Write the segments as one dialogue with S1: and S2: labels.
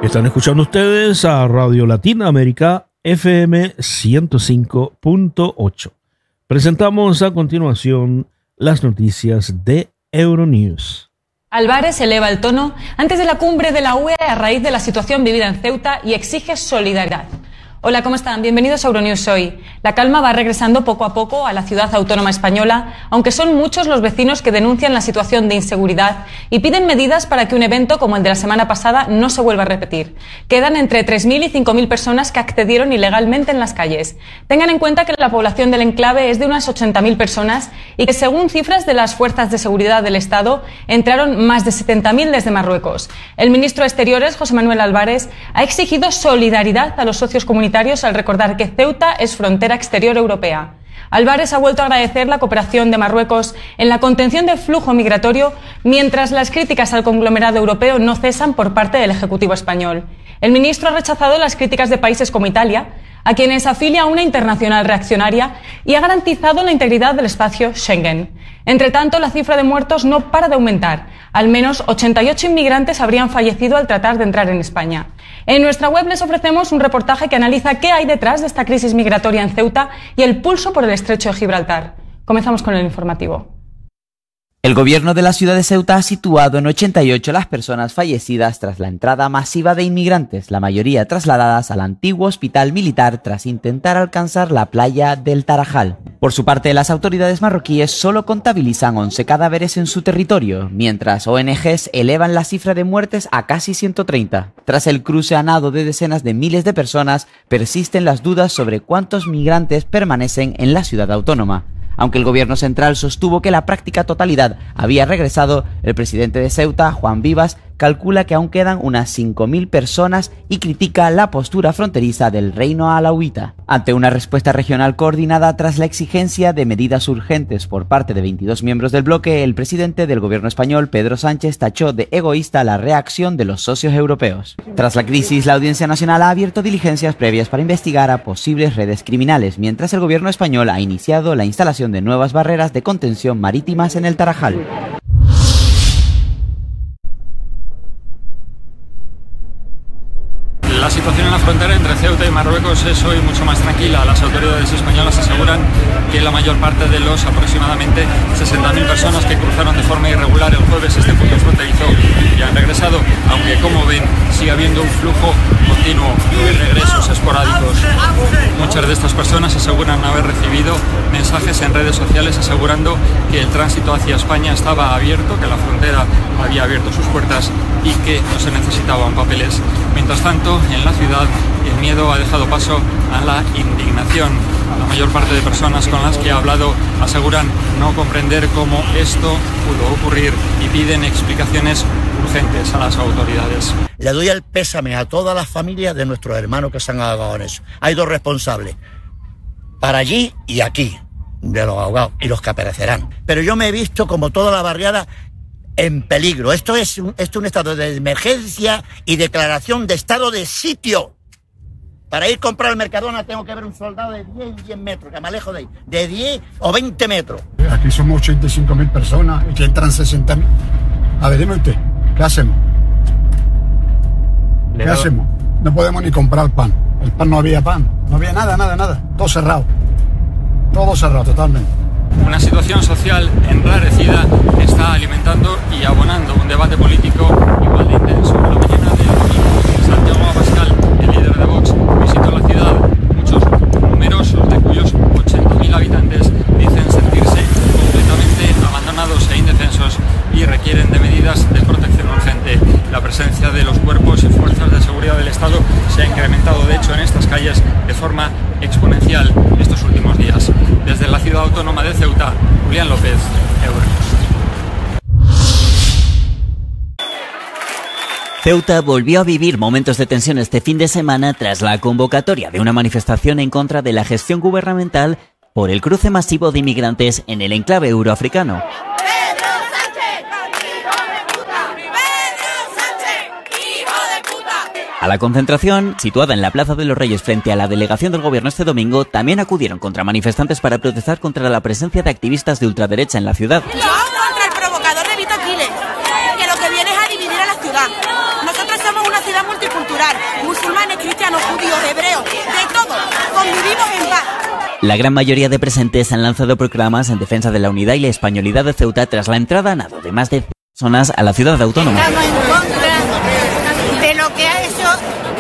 S1: Están escuchando ustedes a Radio Latina América FM 105.8. Presentamos a continuación las noticias de Euronews.
S2: Álvarez eleva el tono antes de la cumbre de la UE a raíz de la situación vivida en Ceuta y exige solidaridad. Hola, ¿cómo están? Bienvenidos a Euronews hoy. La calma va regresando poco a poco a la ciudad autónoma española, aunque son muchos los vecinos que denuncian la situación de inseguridad y piden medidas para que un evento como el de la semana pasada no se vuelva a repetir. Quedan entre 3.000 y 5.000 personas que accedieron ilegalmente en las calles. Tengan en cuenta que la población del enclave es de unas 80.000 personas y que, según cifras de las fuerzas de seguridad del Estado, entraron más de 70.000 desde Marruecos. El ministro de Exteriores, José Manuel Álvarez, ha exigido solidaridad a los socios comunitarios al recordar que Ceuta es frontera exterior europea. Álvarez ha vuelto a agradecer la cooperación de Marruecos en la contención del flujo migratorio, mientras las críticas al conglomerado europeo no cesan por parte del Ejecutivo español. El ministro ha rechazado las críticas de países como Italia, a quienes afilia a una internacional reaccionaria, y ha garantizado la integridad del espacio Schengen. Entre tanto, la cifra de muertos no para de aumentar. Al menos 88 inmigrantes habrían fallecido al tratar de entrar en España. En nuestra web les ofrecemos un reportaje que analiza qué hay detrás de esta crisis migratoria en Ceuta y el pulso por el estrecho de Gibraltar. Comenzamos con el informativo.
S3: El gobierno de la ciudad de Ceuta ha situado en 88 las personas fallecidas tras la entrada masiva de inmigrantes, la mayoría trasladadas al antiguo hospital militar tras intentar alcanzar la playa del Tarajal. Por su parte, las autoridades marroquíes solo contabilizan 11 cadáveres en su territorio, mientras ONGs elevan la cifra de muertes a casi 130. Tras el cruce a nado de decenas de miles de personas, persisten las dudas sobre cuántos migrantes permanecen en la ciudad autónoma. Aunque el gobierno central sostuvo que la práctica totalidad había regresado, el presidente de Ceuta, Juan Vivas, calcula que aún quedan unas 5.000 personas y critica la postura fronteriza del reino alauita. Ante una respuesta regional coordinada tras la exigencia de medidas urgentes por parte de 22 miembros del bloque, el presidente del gobierno español, Pedro Sánchez, tachó de egoísta la reacción de los socios europeos. Tras la crisis, la Audiencia Nacional ha abierto diligencias previas para investigar a posibles redes criminales, mientras el gobierno español ha iniciado la instalación de nuevas barreras de contención marítimas en el Tarajal.
S4: La situación en la frontera entre Ceuta y Marruecos es hoy mucho más tranquila. Las autoridades españolas aseguran que la mayor parte de los aproximadamente 60.000 personas que cruzaron de forma irregular el jueves este punto fronterizo ya han regresado, aunque, como ven, sigue habiendo un flujo continuo de regresos esporádicos. Muchas de estas personas aseguran haber recibido mensajes en redes sociales asegurando que el tránsito hacia España estaba abierto, que la frontera había abierto sus puertas y que no se necesitaban papeles. Mientras tanto, en la ciudad, el miedo ha dejado paso a la indignación. La mayor parte de personas con las que he hablado aseguran no comprender cómo esto pudo ocurrir y piden explicaciones urgentes a las autoridades.
S5: Le doy el pésame a todas las familias de nuestros hermanos que se han ahogado en eso. Hay dos responsables, para allí y aquí, de los ahogados y los que perecerán. Pero yo me he visto como toda la barriada en peligro. Esto es un estado de emergencia y declaración de estado de sitio. Para ir a comprar al Mercadona tengo que ver un soldado de 10 metros, que me alejo de ahí, de 10 o 20 metros.
S6: Aquí somos 85.000 personas y que entran 60.000. A ver, dime usted, ¿qué hacemos? ¿Qué hacemos? No podemos ni comprar pan. El pan no había nada. Todo cerrado totalmente.
S4: Una situación social enrarecida está alimentando y abonando un debate político igual de intenso. La mañana del domingo, Santiago Abascal, el líder de Vox, visitó la ciudad. Muchos, numerosos, de cuyos 80.000 habitantes dicen sentirse completamente abandonados e indefensos y requieren de medidas de protección urgente. La presencia de los cuerpos y fuerzas de seguridad del Estado se ha incrementado, de hecho, en estas calles de forma exponencial estos últimos días. Desde la ciudad autónoma de Ceuta, Julián López, Euronews.
S3: Ceuta volvió a vivir momentos de tensión este fin de semana tras la convocatoria de una manifestación en contra de la gestión gubernamental por el cruce masivo de inmigrantes en el enclave euroafricano. A la concentración, situada en la Plaza de los Reyes frente a la delegación del gobierno este domingo, también acudieron contramanifestantes para protestar contra la presencia de activistas de ultraderecha en la ciudad.
S7: Yo contra el provocador de Vito Quiles, que lo que viene es a dividir a la ciudad. Nosotros somos una ciudad multicultural, musulmanes, cristianos, judíos, hebreos, de todo, convivimos en paz.
S3: La gran mayoría de presentes han lanzado proclamas en defensa de la unidad y la españolidad de Ceuta tras la entrada a nado de más de 100 personas a la ciudad autónoma.
S7: Estamos en contra de lo que ha hecho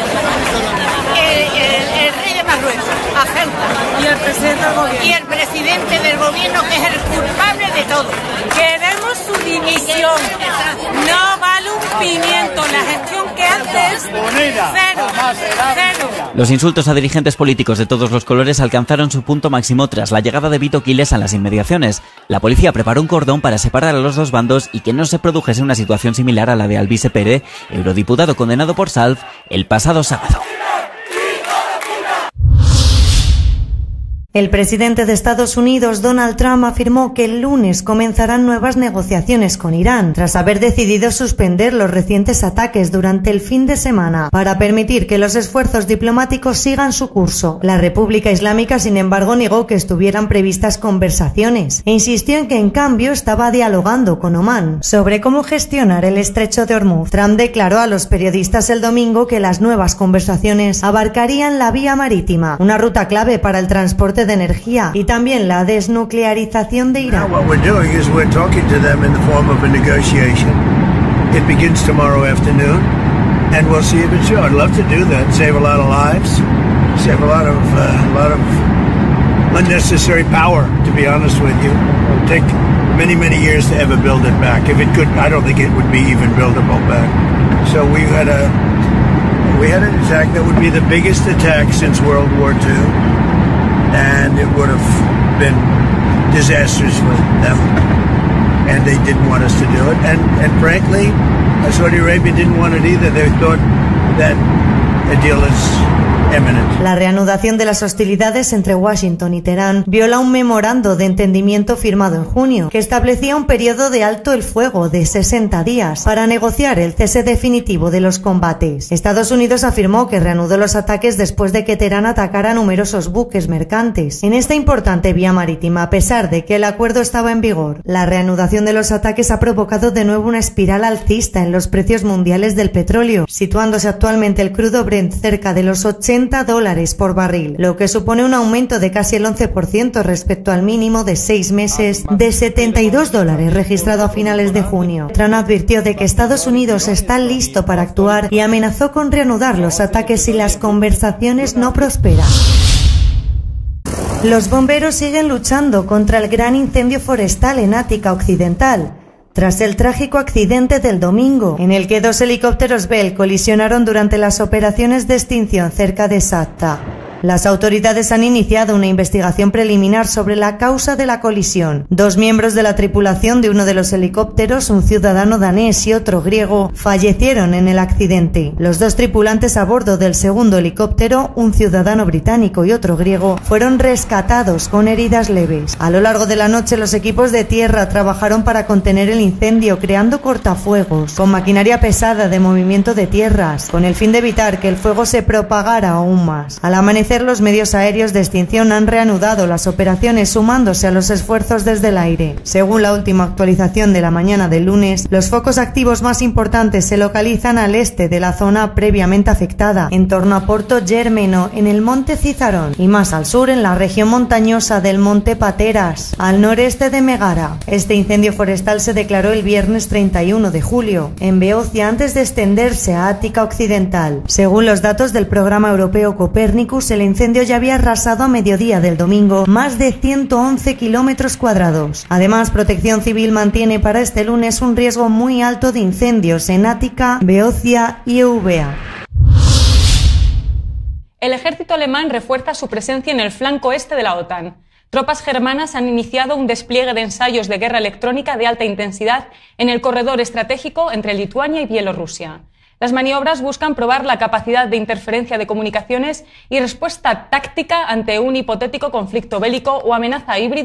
S7: el rey de Marruecos a Ceuta y el presidente del gobierno, que es el culpable de todo. Queremos su dimisión. No vale un pimiento. La gestión que hace es cero.
S3: Los insultos a dirigentes políticos de todos los colores alcanzaron su punto máximo tras la llegada de Vito Quiles a las inmediaciones. La policía preparó un cordón para separar a los dos bandos y que no se produjese una situación similar a la de Alvise Pérez, eurodiputado condenado por Salv el pasado sábado.
S8: El presidente de Estados Unidos, Donald Trump, afirmó que el lunes comenzarán nuevas negociaciones con Irán, tras haber decidido suspender los recientes ataques durante el fin de semana para permitir que los esfuerzos diplomáticos sigan su curso. La República Islámica, sin embargo, negó que estuvieran previstas conversaciones e insistió en que, en cambio, estaba dialogando con Omán sobre cómo gestionar el estrecho de Hormuz. Trump declaró a los periodistas el domingo que las nuevas conversaciones abarcarían la vía marítima, una ruta clave para el transporte de energía, y también la desnuclearización de Irán.
S9: What we're doing is we're talking to them in the form of a negotiation. It begins tomorrow afternoon, and we'll see if it's true. I'd love to do that, save a lot of lives, save a lot of unnecessary power. To be honest with you, it would take many years to ever build it back. If it could, I don't think it would be even buildable back. So we had an attack that would be the biggest attack since World War II. And it would have been disastrous for them, and they didn't want us to do it. And frankly, Saudi Arabia didn't want it either. They thought that a deal is imminent.
S8: La reanudación de las hostilidades entre Washington y Teherán viola un memorando de entendimiento firmado en junio, que establecía un periodo de alto el fuego de 60 días para negociar el cese definitivo de los combates. Estados Unidos afirmó que reanudó los ataques después de que Teherán atacara numerosos buques mercantes en esta importante vía marítima, a pesar de que el acuerdo estaba en vigor. La reanudación de los ataques ha provocado de nuevo una espiral alcista en los precios mundiales del petróleo, situándose actualmente el crudo Brent cerca de los $80 por barril, lo que supone un aumento de casi el 11% respecto al mínimo de 6 meses de $72 registrado a finales de junio. Trump advirtió de que Estados Unidos está listo para actuar y amenazó con reanudar los ataques si las conversaciones no prosperan. Los bomberos siguen luchando contra el gran incendio forestal en Ática Occidental, tras el trágico accidente del domingo, en el que 2 helicópteros Bell colisionaron durante las operaciones de extinción cerca de Satta. Las autoridades han iniciado una investigación preliminar sobre la causa de la colisión. 2 miembros de la tripulación de uno de los helicópteros, un ciudadano danés y otro griego, fallecieron en el accidente. Los 2 tripulantes a bordo del segundo helicóptero, un ciudadano británico y otro griego, fueron rescatados con heridas leves. A lo largo de la noche, los equipos de tierra trabajaron para contener el incendio, creando cortafuegos con maquinaria pesada de movimiento de tierras, con el fin de evitar que el fuego se propagara aún más. Al amanecer, los medios aéreos de extinción han reanudado las operaciones, sumándose a los esfuerzos desde el aire. Según la última actualización de la mañana del lunes, los focos activos más importantes se localizan al este de la zona previamente afectada, en torno a Porto Germeno, en el monte Cizarón, y más al sur en la región montañosa del monte Pateras, al noreste de Megara. Este incendio forestal se declaró el viernes 31 de julio, en Beocia, antes de extenderse a Ática Occidental. Según los datos del programa europeo Copérnicus, el incendio ya había arrasado a mediodía del domingo más de 111 kilómetros cuadrados. Además, Protección Civil mantiene para este lunes un riesgo muy alto de incendios en Ática, Beocia y Eubea.
S2: El ejército alemán refuerza su presencia en el flanco este de la OTAN. Tropas germanas han iniciado un despliegue de ensayos de guerra electrónica de alta intensidad en el corredor estratégico entre Lituania y Bielorrusia. Las maniobras buscan probar la capacidad de interferencia de comunicaciones y respuesta táctica ante un hipotético conflicto bélico o amenaza híbrida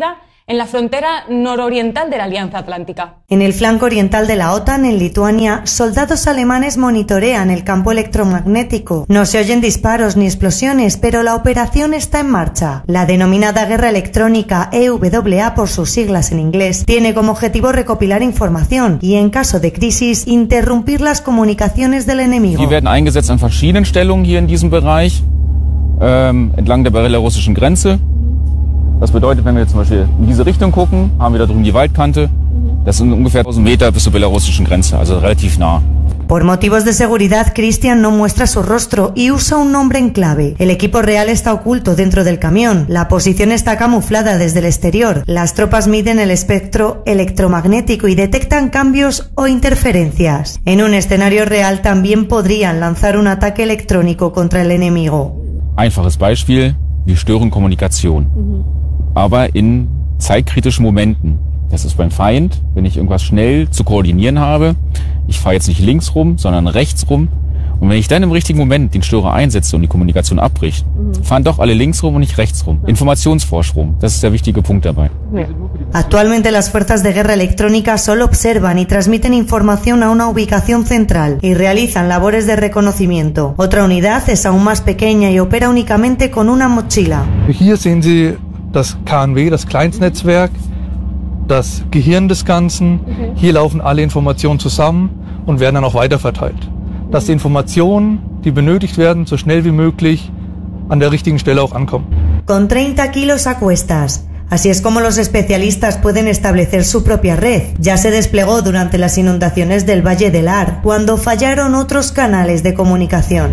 S2: en la frontera nororiental de la Alianza Atlántica.
S8: En el flanco oriental de la OTAN, en Lituania, soldados alemanes monitorean el campo electromagnético. No se oyen disparos ni explosiones, pero la operación está en marcha. La denominada guerra electrónica, EWA por sus siglas en inglés, tiene como objetivo recopilar información y, en caso de crisis, interrumpir las comunicaciones del enemigo.
S10: Die werden eingesetzt an verschiedenen Stellungen hier in diesem Bereich, entlang der belarussischen Grenze. Das bedeutet, wenn wir jetzt zum Beispiel in diese Richtung gucken, haben wir da drüben die Waldkante. Das sind ungefähr 1000 Meter bis zur belarussischen Grenze, also relativ nah.
S8: Por motivos de seguridad, Christian no muestra su rostro y usa un nombre en clave. El equipo real está oculto dentro del camión. La posición está camuflada desde el exterior. Las tropas miden el espectro electromagnético y detectan cambios o interferencias. En un escenario real también podrían lanzar un ataque electrónico contra el enemigo.
S10: Einfaches Beispiel, wir stören Kommunikation. Aber in zeitkritischen Momenten. Das ist beim Feind, wenn ich irgendwas schnell zu koordinieren habe. Ich fahre jetzt nicht links rum, sondern rechts rum. Und wenn ich dann im richtigen Moment den Störer einsetze und die Kommunikation abbricht, fahren doch alle links rum und nicht rechts rum. Informationsvorsprung, das ist der wichtige Punkt dabei.
S8: Actualmente las fuerzas de guerra electrónica solo observan y transmiten información a una ubicación central y realizan labores de reconocimiento. Otra unidad es aún más pequeña y opera únicamente con una mochila.
S11: Hier sehen Sie das KNW, das Kleinstnetzwerk, das Gehirn des Ganzen. Hier laufen alle Informationen zusammen und werden dann auch weiterverteilt. Dass die Informationen, die benötigt werden, so schnell wie möglich an der richtigen Stelle auch ankommen.
S8: Con 30 kilos a cuestas. Así es como los especialistas pueden establecer su propia red. Ya se desplegó durante las inundaciones del Valle del Ar, cuando fallaron otros canales de comunicación.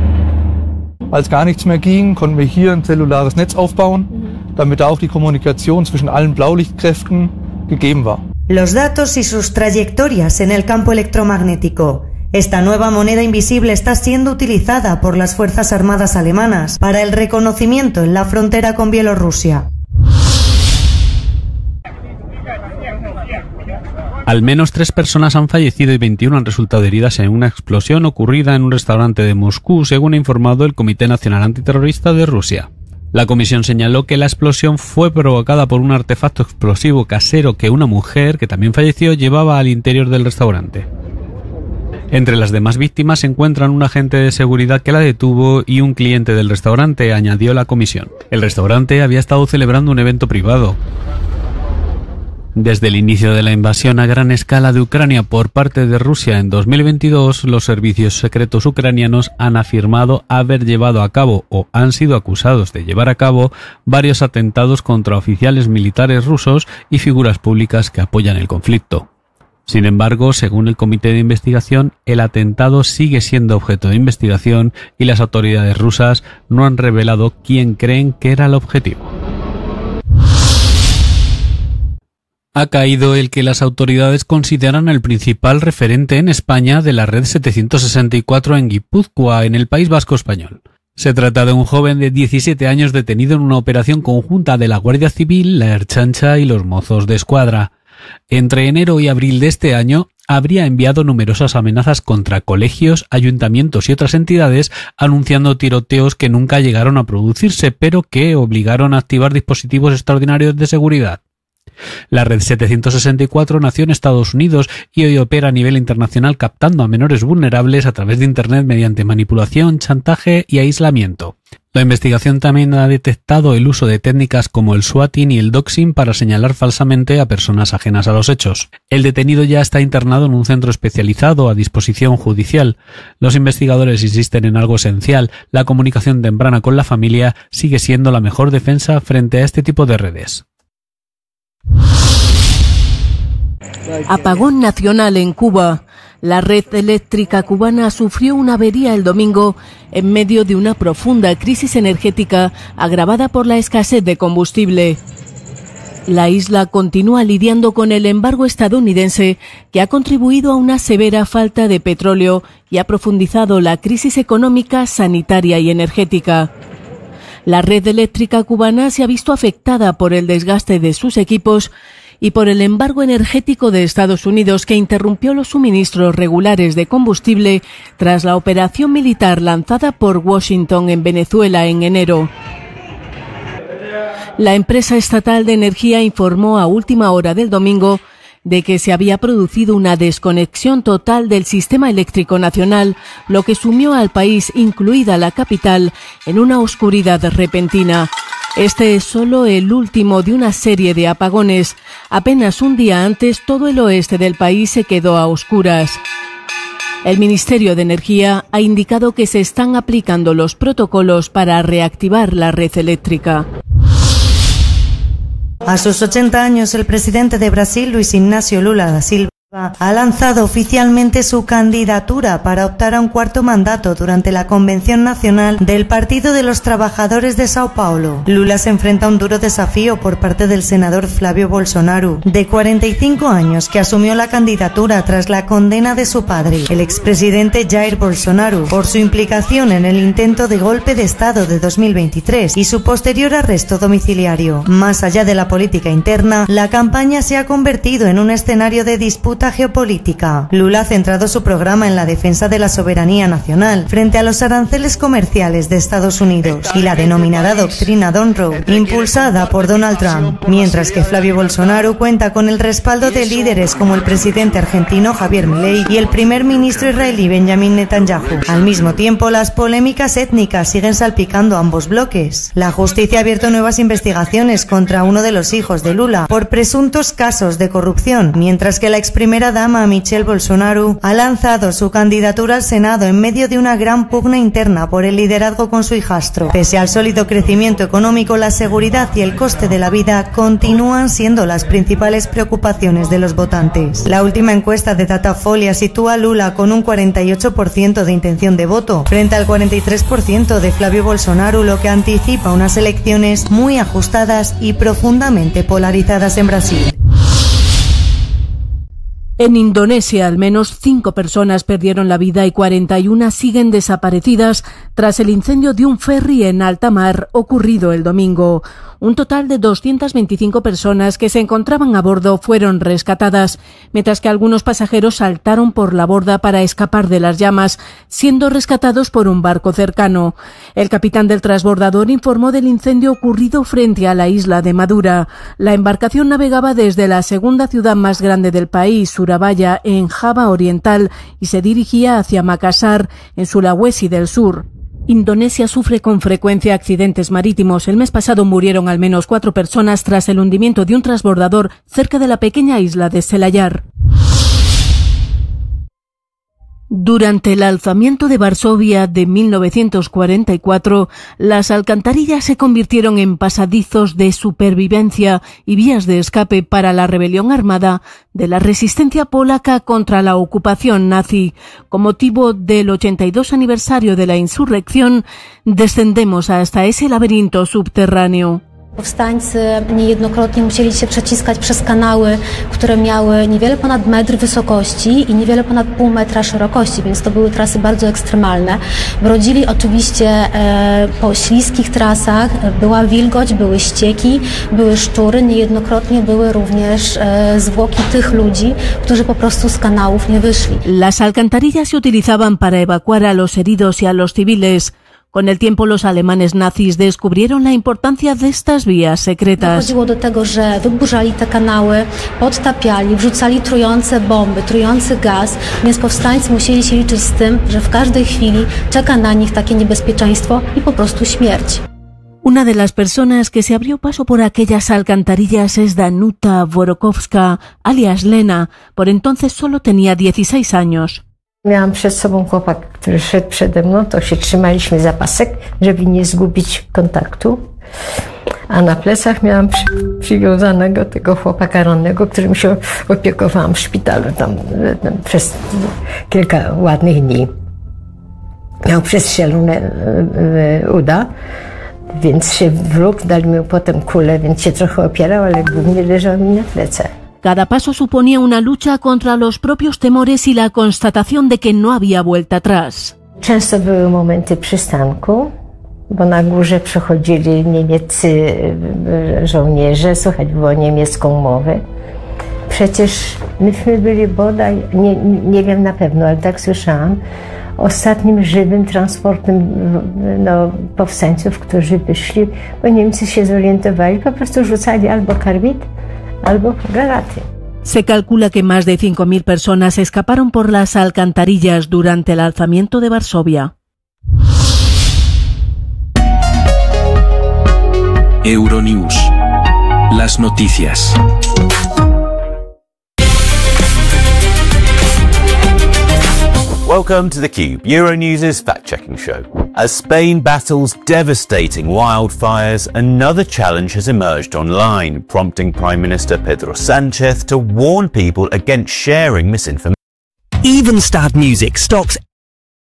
S11: Als gar nichts mehr ging, konnten wir hier ein zellulares Netz aufbauen, damit auch die Kommunikation zwischen allen Blaulichtkräften gegeben war.
S8: Los datos y sus trayectorias en el campo electromagnético. Esta nueva moneda invisible está siendo utilizada por las Fuerzas Armadas alemanas para el reconocimiento en la frontera con Bielorrusia.
S12: Al menos 3 personas han fallecido y 21 han resultado heridas en una explosión ocurrida en un restaurante de Moscú, según ha informado el Comité Nacional Antiterrorista de Rusia. La comisión señaló que la explosión fue provocada por un artefacto explosivo casero que una mujer, que también falleció, llevaba al interior del restaurante. Entre las demás víctimas se encuentran un agente de seguridad que la detuvo y un cliente del restaurante, añadió la comisión. El restaurante había estado celebrando un evento privado. Desde el inicio de la invasión a gran escala de Ucrania por parte de Rusia en 2022, los servicios secretos ucranianos han afirmado haber llevado a cabo o han sido acusados de llevar a cabo varios atentados contra oficiales militares rusos y figuras públicas que apoyan el conflicto. Sin embargo, según el comité de investigación, el atentado sigue siendo objeto de investigación y las autoridades rusas no han revelado quién creen que era el objetivo. Ha caído el que las autoridades consideran el principal referente en España de la red 764 en Guipúzcoa, en el País Vasco español. Se trata de un joven de 17 años detenido en una operación conjunta de la Guardia Civil, la Ertzaintza y los Mozos de Escuadra. Entre enero y abril de este año, habría enviado numerosas amenazas contra colegios, ayuntamientos y otras entidades, anunciando tiroteos que nunca llegaron a producirse, pero que obligaron a activar dispositivos extraordinarios de seguridad. La red 764 nació en Estados Unidos y hoy opera a nivel internacional captando a menores vulnerables a través de Internet mediante manipulación, chantaje y aislamiento. La investigación también ha detectado el uso de técnicas como el swatting y el doxing para señalar falsamente a personas ajenas a los hechos. El detenido ya está internado en un centro especializado a disposición judicial. Los investigadores insisten en algo esencial: la comunicación temprana con la familia sigue siendo la mejor defensa frente a este tipo de redes.
S13: Apagón nacional en Cuba. La red eléctrica cubana sufrió una avería el domingo en medio de una profunda crisis energética agravada por la escasez de combustible. La isla continúa lidiando con el embargo estadounidense que ha contribuido a una severa falta de petróleo y ha profundizado la crisis económica, sanitaria y energética. La red eléctrica cubana se ha visto afectada por el desgaste de sus equipos y por el embargo energético de Estados Unidos, que interrumpió los suministros regulares de combustible tras la operación militar lanzada por Washington en Venezuela en enero. La empresa estatal de energía informó a última hora del domingo de que se había producido una desconexión total del sistema eléctrico nacional, lo que sumió al país, incluida la capital, en una oscuridad repentina. Este es solo el último de una serie de apagones. Apenas un día antes, todo el oeste del país se quedó a oscuras. El Ministerio de Energía ha indicado que se están aplicando los protocolos para reactivar la red eléctrica.
S8: A sus 80 años, el presidente de Brasil, Luis Ignacio Lula da Silva, ha lanzado oficialmente su candidatura para optar a un cuarto mandato durante la Convención Nacional del Partido de los Trabajadores de Sao Paulo. Lula se enfrenta a un duro desafío por parte del senador Flávio Bolsonaro, de 45 años, que asumió la candidatura tras la condena de su padre, el expresidente Jair Bolsonaro, por su implicación en el intento de golpe de Estado de 2023 y su posterior arresto domiciliario. Más allá de la política interna, la campaña se ha convertido en un escenario de disputa geopolítica. Lula ha centrado su programa en la defensa de la soberanía nacional frente a los aranceles comerciales de Estados Unidos y la denominada doctrina Monroe, impulsada por Donald Trump, mientras que Flávio Bolsonaro cuenta con el respaldo de líderes como el presidente argentino Javier Milei y el primer ministro israelí Benjamin Netanyahu. Al mismo tiempo, las polémicas étnicas siguen salpicando ambos bloques. La justicia ha abierto nuevas investigaciones contra uno de los hijos de Lula por presuntos casos de corrupción, mientras que la ex primera dama Michelle Bolsonaro ha lanzado su candidatura al Senado en medio de una gran pugna interna por el liderazgo con su hijastro. Pese al sólido crecimiento económico, la seguridad y el coste de la vida continúan siendo las principales preocupaciones de los votantes. La última encuesta de Datafolia sitúa a Lula con un 48% de intención de voto, frente al 43% de Flávio Bolsonaro, lo que anticipa unas elecciones muy ajustadas y profundamente polarizadas en Brasil.
S13: En Indonesia, al menos 5 personas perdieron la vida y 41 siguen desaparecidas tras el incendio de un ferry en alta mar ocurrido el domingo. Un total de 225 personas que se encontraban a bordo fueron rescatadas, mientras que algunos pasajeros saltaron por la borda para escapar de las llamas, siendo rescatados por un barco cercano. El capitán del transbordador informó del incendio ocurrido frente a la isla de Madura. La embarcación navegaba desde la segunda ciudad más grande del país, Surabaya, en Java Oriental, y se dirigía hacia Makassar, en Sulawesi del Sur. Indonesia sufre con frecuencia accidentes marítimos. El mes pasado murieron al menos 4 personas tras el hundimiento de un transbordador cerca de la pequeña isla de Selayar. Durante el alzamiento de Varsovia de 1944, las alcantarillas se convirtieron en pasadizos de supervivencia y vías de escape para la rebelión armada de la resistencia polaca contra la ocupación nazi. Con motivo del 82 aniversario de la insurrección, descendemos hasta ese laberinto subterráneo.
S14: Powstańcy niejednokrotnie musieli się przeciskać przez kanały, które miały niewiele ponad metr wysokości i niewiele ponad pół metra szerokości, więc to były trasy bardzo ekstremalne. Brodzili oczywiście po śliskich trasach, była wilgoć, były ścieki, były szczury, niejednokrotnie były również zwłoki tych ludzi, którzy po prostu z kanałów nie wyszli.
S13: Las alcantarillas se utilizaban para evacuar a los heridos y a los civiles. Con el tiempo, los alemanes nazis descubrieron la importancia de estas vías secretas.
S14: Dochodziło do tego, że wyburzali te kanały, podtapiali, wrzucali trujące bomby, trujący gaz, więc powstańcy musieli się liczyć z tym, że w każdej chwili czeka na nich takie niebezpieczeństwo i po prostu śmierć.
S13: Una de las personas que se abrió paso por aquellas alcantarillas es Danuta Worokowska, alias Lena. Por entonces solo tenía 16 años.
S15: Miałam przed sobą chłopaka, który szedł przede mną, to się trzymaliśmy za pasek, żeby nie zgubić kontaktu. A na plecach miałam przywiązanego tego chłopaka rannego, którym się opiekowałam w szpitalu tam przez kilka ładnych dni. Miał przestrzelone uda, więc się wlókł, dali mi potem kulę, więc się trochę opierał, ale głównie leżał mi na plecach.
S13: Cada paso suponía una lucha contra los propios temores y la constatación de que no había vuelta atrás.
S15: Często były momenty przystanku, bo na górze przechodzili niemieccy żołnierze, słychać było niemiecką mowę. Przecież myśmy byli bodaj, nie wiem na pewno, ale tak słyszałam, ostatnim żywym transportem powstańców, którzy wyszli, bo Niemcy się zorientowali, po prostu rzucali albo karbid, albo granaty.
S13: Se calcula que más de 5.000 personas escaparon por las alcantarillas durante el alzamiento de Varsovia.
S16: Euronews. Las noticias.
S17: Welcome to theCUBE, Euronews' fact-checking show. As Spain battles devastating wildfires, another challenge has emerged online, prompting Prime Minister Pedro Sánchez to warn people against sharing misinformation.
S18: Evenstad Music stocks